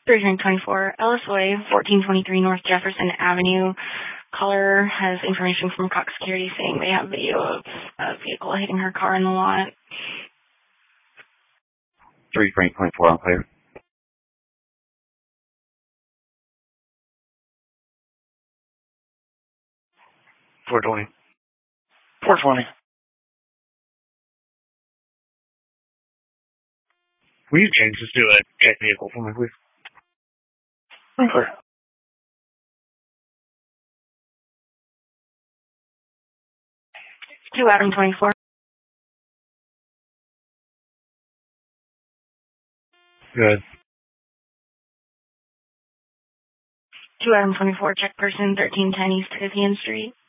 3924 Ellis Way, 1423 North Jefferson Avenue. Caller has information from Cox Security saying they have video of a vehicle hitting her car in the lot. 324 on clear. 420. 420. Will you change this to a check vehicle for me, please? Okay. 2 Adam 24. Good. 2 Adam 24, check person 1310 East 50th Street.